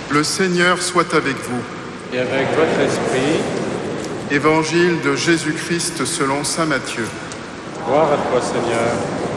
Le Seigneur soit avec vous. Et avec votre esprit, Évangile de Jésus-Christ selon saint Matthieu. gloire à toi Seigneur.